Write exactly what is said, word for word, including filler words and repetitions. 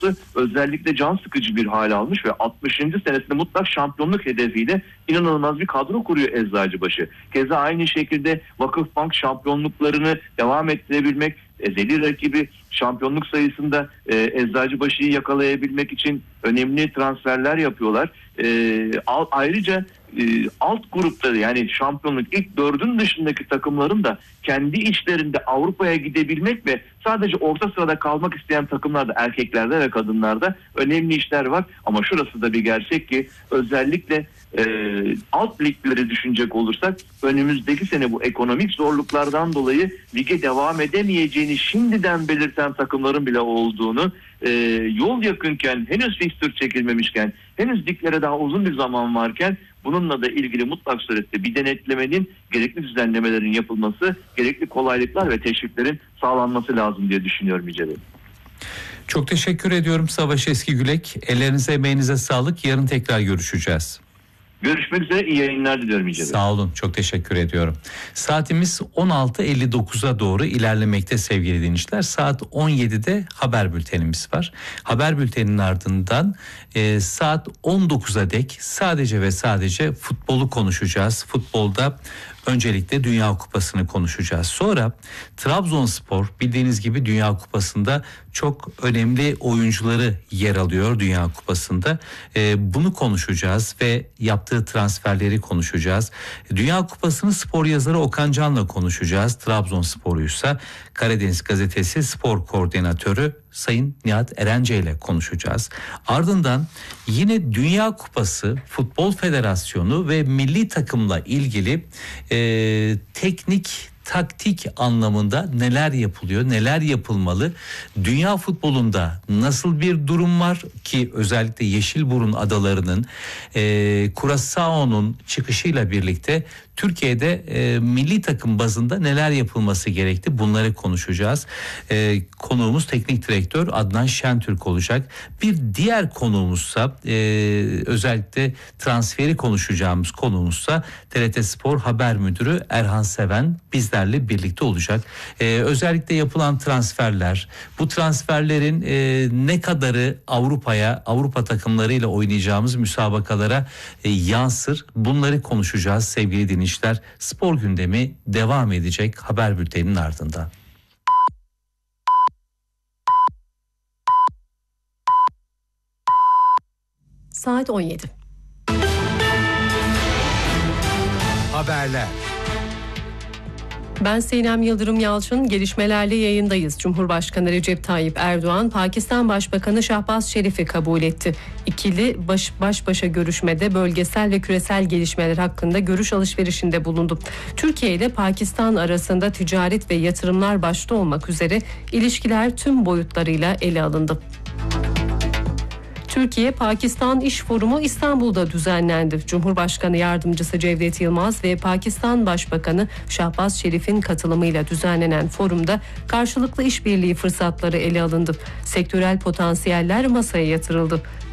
özellikle can sıkıcı bir hale almış ve altmışıncı senesinde mutlak şampiyonluk hedefiyle inanılmaz bir kadro kuruyor Eczacıbaşı. Keza aynı şekilde Vakıfbank şampiyonluklarını devam ettirebilmek, ezeli rakibi şampiyonluk sayısında e, Eczacıbaşı'yı yakalayabilmek için önemli transferler yapıyorlar. E, ayrıca e, alt grupları, yani şampiyonluk ilk dördün dışındaki takımların da kendi içlerinde Avrupa'ya gidebilmek ve sadece orta sırada kalmak isteyen takımlarda, erkeklerde ve kadınlarda önemli işler var. Ama şurası da bir gerçek ki özellikle e, alt ligleri düşünecek olursak önümüzdeki sene bu ekonomik zorluklardan dolayı lige devam edemeyeceğini şimdiden belirten takımların bile olduğunu, e, yol yakınken, henüz fikstür çekilmemişken, henüz liglere daha uzun bir zaman varken bununla da ilgili mutlak surette bir denetlemenin, gerekli düzenlemelerin yapılması, gerekli kolaylıklar ve teşviklerin sağlanması lazım diye düşünüyorum Yüce Bey. Çok teşekkür ediyorum Savaş Eskigülek. Ellerinize, emeğinize sağlık. Yarın tekrar görüşeceğiz. Görüşmek üzere, iyi yayınlar diliyorum Yüce Bey. Sağ olun, çok teşekkür ediyorum. Saatimiz on altı elli dokuza doğru ilerlemekte sevgili dinleyiciler. Saat on yedide haber bültenimiz var. Haber bülteninin ardından e, saat on dokuza dek sadece ve sadece futbolu konuşacağız. Futbolda öncelikle Dünya Kupası'nı konuşacağız. Sonra Trabzonspor, bildiğiniz gibi Dünya Kupası'nda çok önemli oyuncuları yer alıyor Dünya Kupası'nda. Ee, bunu konuşacağız ve yaptığı transferleri konuşacağız. Dünya Kupası'nı spor yazarı Okan Can'la konuşacağız. Trabzonspor'uysa Karadeniz Gazetesi spor koordinatörü Sayın Nihat Erence ile konuşacağız. Ardından yine Dünya Kupası, Futbol Federasyonu ve milli takımla ilgili e, teknik, taktik anlamında neler yapılıyor, neler yapılmalı? Dünya futbolunda nasıl bir durum var ki özellikle Yeşilburun adalarının, e, Curaçao'nun çıkışıyla birlikte Türkiye'de e, milli takım bazında neler yapılması gerekti, bunları konuşacağız. E, konuğumuz teknik direktör Adnan Şentürk olacak. Bir diğer konuğumuzsa e, özellikle transferi konuşacağımız konuğumuzsa T R T Spor Haber Müdürü Erhan Seven bizlerle birlikte olacak. E, özellikle yapılan transferler, bu transferlerin e, ne kadarı Avrupa'ya, Avrupa takımlarıyla oynayacağımız müsabakalara e, yansır, bunları konuşacağız sevgili dinleyiciler. Spor gündemi devam edecek haber bülteninin ardından. Saat on yedi. Haberler. Ben Sinem Yıldırım Yalçın, gelişmelerle yayındayız. Cumhurbaşkanı Recep Tayyip Erdoğan, Pakistan Başbakanı Şahbaz Şerif'i kabul etti. İkili baş, baş başa görüşmede bölgesel ve küresel gelişmeler hakkında görüş alışverişinde bulundu. Türkiye ile Pakistan arasında ticaret ve yatırımlar başta olmak üzere ilişkiler tüm boyutlarıyla ele alındı. Türkiye-Pakistan İş Forumu İstanbul'da düzenlendi. Cumhurbaşkanı Yardımcısı Cevdet Yılmaz ve Pakistan Başbakanı Şahbaz Şerif'in katılımıyla düzenlenen forumda karşılıklı işbirliği fırsatları ele alındı. Sektörel potansiyeller masaya yatırıldı.